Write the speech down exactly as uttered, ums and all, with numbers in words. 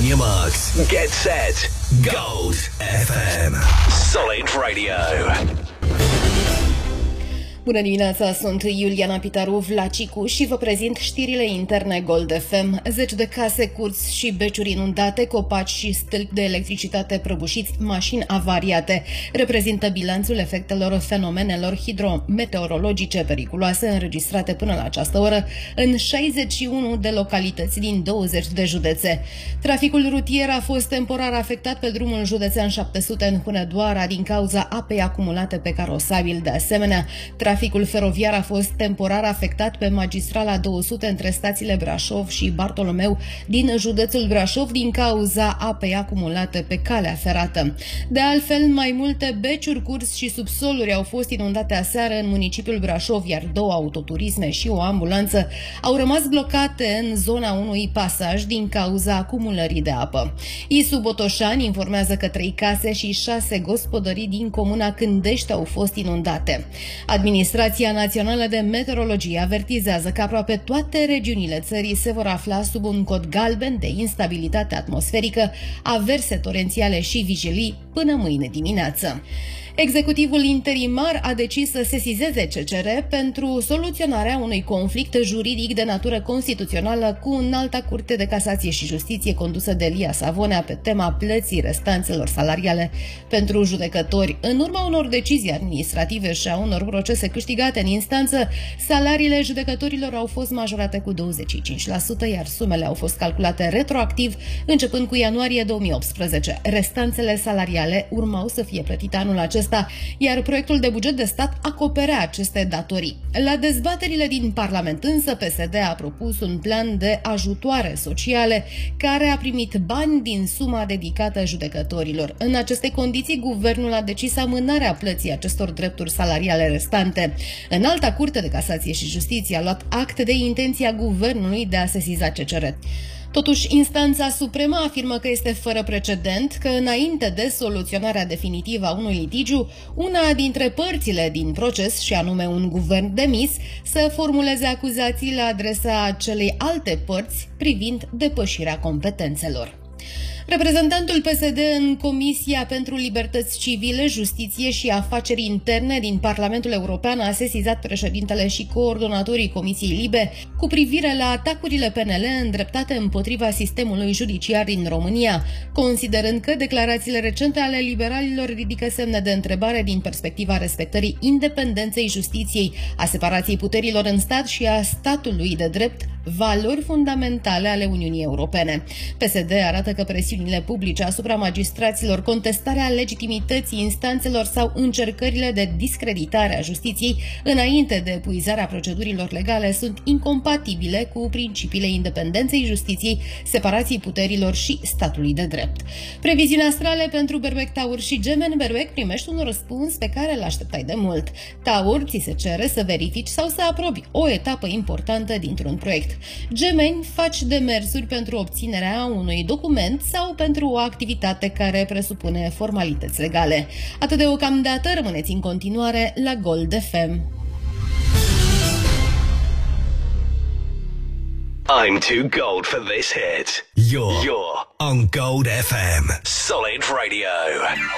your marks. Get set. Gold F M. Solid Radio. Bună dimineața, sunt Iuliana Pitaru Vlacicu și vă prezint știrile interne Gold F M. Zeci de case, curți și beciuri inundate, copaci și stâlpi de electricitate prăbușiți, mașini avariate. Reprezintă bilanțul efectelor fenomenelor hidrometeorologice periculoase înregistrate până la această oră în șaizeci și unu de localități din douăzeci de județe. Traficul rutier a fost temporar afectat pe drumul județean șapte sute în Hunedoara din cauza apei acumulate pe carosabil. De asemenea, traficul feroviar a fost temporar afectat pe magistrala două sute între stațiile Brașov și Bartolomeu din județul Brașov din cauza apei acumulate pe calea ferată. De altfel, mai multe beciuri, curți și subsoluri au fost inundate aseară în municipiul Brașov, iar două autoturisme și o ambulanță au rămas blocate în zona unui pasaj din cauza acumulării de apă. Isu Botoșani informează că trei case și șase gospodării din comuna Cândești au fost inundate. Administrația Națională de Meteorologie avertizează că aproape toate regiunile țării se vor afla sub un cod galben de instabilitate atmosferică, averse torențiale și vigilii până mâine dimineață. Executivul interimar a decis să sesizeze C C R pentru soluționarea unui conflict juridic de natură constituțională cu Înalta Curte de Casație și Justiție condusă de Lia Savonea pe tema plății restanțelor salariale pentru judecători. În urma unor decizii administrative și a unor procese câștigate în instanță, salariile judecătorilor au fost majorate cu douăzeci și cinci la sută, iar sumele au fost calculate retroactiv începând cu ianuarie două mii optsprezece. Restanțele salariale urmau să fie plătite anul acesta, iar proiectul de buget de stat acoperea aceste datorii. La dezbaterile din Parlament însă, P S D a propus un plan de ajutoare sociale care a primit bani din suma dedicată judecătorilor. În aceste condiții, guvernul a decis amânarea plății acestor drepturi salariale restante. Înalta Curte de Casație și Justiție a luat act de intenția guvernului de a sesiza C C R. Totuși, instanța supremă afirmă că este fără precedent că înainte de soluționarea definitivă a unui litigiu, una dintre părțile din proces, și anume un guvern demis, să formuleze acuzații la adresa celei alte părți privind depășirea competențelor. Reprezentantul P S D în Comisia pentru Libertăți Civile, Justiție și Afaceri Interne din Parlamentul European a sesizat președintele și coordonatorii Comisiei Libe cu privire la atacurile P N L îndreptate împotriva sistemului judiciar din România, considerând că declarațiile recente ale liberalilor ridică semne de întrebare din perspectiva respectării independenței justiției, a separației puterilor în stat și a statului de drept, valori fundamentale ale Uniunii Europene. P S D arată că presiunile publice asupra magistraților, contestarea legitimității instanțelor sau încercările de discreditare a justiției înainte de epuizarea procedurilor legale sunt incompatibile cu principiile independenței justiției, separației puterilor și statului de drept. Previziuni astrale pentru Berbec, Taur și Gemeni. Berbec, primești un răspuns pe care îl așteptai de mult. Taur, ți se cere să verifici sau să aprobi o etapă importantă dintr-un proiect. Gemeni, faci demersuri pentru obținerea unui document sau pentru o activitate care presupune formalități legale. Atât deocamdată, rămâneți în continuare la Gold F M. I'm too gold for this hit. You're, You're on Gold F M. Solid Radio.